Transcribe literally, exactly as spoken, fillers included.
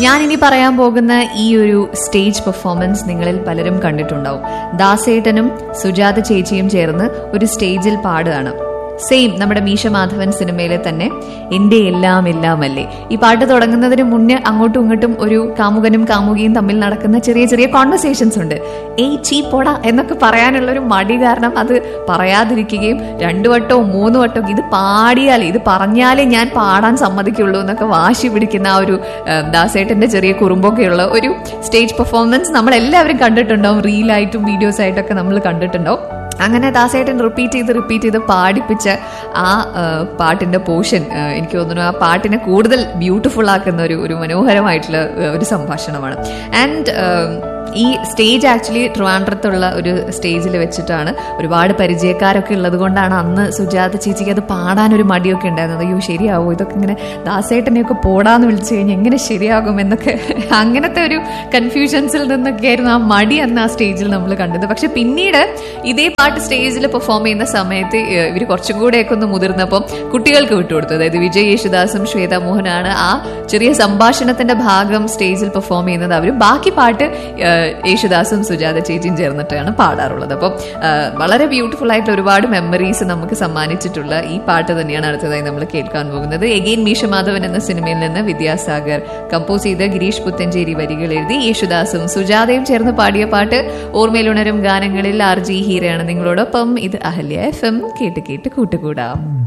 ഞാനിനി പറയാൻ പോകുന്ന ഈ ഒരു സ്റ്റേജ് പെർഫോമൻസ് നിങ്ങളിൽ പലരും കണ്ടിട്ടുണ്ടാവും. ദാസേട്ടനും സുജാത ചേച്ചിയും ചേർന്ന് ഒരു സ്റ്റേജിൽ പാടുകയാണ്. സെയിം നമ്മുടെ മീശ മാധവൻ സിനിമയിലെ തന്നെ എന്റെ എല്ലാം എല്ലാം അല്ലേ. ഈ പാട്ട് തുടങ്ങുന്നതിന് മുന്നേ അങ്ങോട്ടും ഇങ്ങോട്ടും ഒരു കാമുകനും കാമുകിയും തമ്മിൽ നടക്കുന്ന ചെറിയ ചെറിയ കോൺവെർസേഷൻസ് ഉണ്ട്. ഏയ് ചീ പോടാ എന്നൊക്കെ പറയാനുള്ള ഒരു മടി കാരണം അത് പറയാതിരിക്കുകയും രണ്ടു വട്ടവും മൂന്ന് വട്ടവും ഇത് പാടിയാലേ ഇത് പറഞ്ഞാലേ ഞാൻ പാടാൻ സമ്മതിക്കുള്ളൂ എന്നൊക്കെ വാശി പിടിക്കുന്ന ആ ഒരു ദാസേട്ടന്റെ ചെറിയ കുറുമ്പൊക്കെയുള്ള ഒരു സ്റ്റേജ് പെർഫോമൻസ് നമ്മൾ എല്ലാവരും കണ്ടിട്ടുണ്ടാവും. റീലായിട്ടും വീഡിയോസ് ആയിട്ടൊക്കെ നമ്മൾ കണ്ടിട്ടുണ്ടാവും. അങ്ങനെ ദാസേട്ടൻ റിപ്പീറ്റ് ചെയ്ത് റിപ്പീറ്റ് ചെയ്ത് പാടിപ്പിച്ച ആ പാട്ടിന്റെ പോർഷൻ എനിക്ക് തോന്നുന്നു ആ പാട്ടിനെ കൂടുതൽ ബ്യൂട്ടിഫുൾ ആക്കുന്ന ഒരു ഒരു മനോഹരമായിട്ടുള്ള ഒരു സംഭാഷണമാണ്. ആൻഡ് ഈ സ്റ്റേജ് ആക്ച്വലി ട്രിവാൻഡ്രത്തുള്ള ഒരു സ്റ്റേജിൽ വെച്ചിട്ടാണ്. ഒരുപാട് പരിചയക്കാരൊക്കെ ഉള്ളത് കൊണ്ടാണ് അന്ന് സുജാത ചേച്ചിക്ക് അത് പാടാനൊരു മടിയൊക്കെ ഉണ്ടായിരുന്നത്. അയ്യോ ശരിയാവോ, ഇതൊക്കെ ഇങ്ങനെ ദാസേട്ടനെയൊക്കെ പോടാന്ന് വിളിച്ചു കഴിഞ്ഞാൽ എങ്ങനെ ശരിയാകും എന്നൊക്കെ അങ്ങനത്തെ ഒരു കൺഫ്യൂഷൻസിൽ നിന്നൊക്കെ ആയിരുന്നു ആ മടി അന്ന് ആ സ്റ്റേജിൽ നമ്മൾ കണ്ടത്. പക്ഷെ പിന്നീട് ഇതേ പാട്ട് സ്റ്റേജിൽ പെർഫോം ചെയ്യുന്ന സമയത്ത് ഇവർ കുറച്ചും കൂടെയൊക്കെ ഒന്ന് മുതിർന്നപ്പം കുട്ടികൾക്ക് വിട്ടുകൊടുത്തു. അതായത് വിജയ് യേശുദാസും ശ്വേത മോഹനാണ് ആ ചെറിയ സംഭാഷണത്തിന്റെ ഭാഗം സ്റ്റേജിൽ പെർഫോം ചെയ്യുന്നത്. അവരും ബാക്കി പാട്ട് യേശുദാസും സുജാത ചേച്ചിയും ചേർന്നിട്ടാണ് പാടാറുള്ളത്. അപ്പം വളരെ ബ്യൂട്ടിഫുൾ ആയിട്ട് ഒരുപാട് മെമ്മറീസ് നമുക്ക് സമ്മാനിച്ചിട്ടുള്ള ഈ പാട്ട് തന്നെയാണ് അടുത്തതായി നമ്മൾ കേൾക്കാൻ പോകുന്നത്. എഗെയിൻ മീശ മാധവൻ എന്ന സിനിമയിൽ നിന്ന് വിദ്യാസാഗർ കമ്പോസ് ചെയ്ത് ഗിരീഷ് പുത്തഞ്ചേരി വരികൾ എഴുതി യേശുദാസും സുജാതയും ചേർന്ന് പാടിയ പാട്ട്. ഓർമ്മയിലുണരും ഗാനങ്ങളിൽ ആർ ജി ഹീരയാണ് നിങ്ങളോടൊപ്പം. ഇത് അഹല്യ എഫ് എം. കേട്ട് കേട്ട് കൂട്ടുകൂടാം.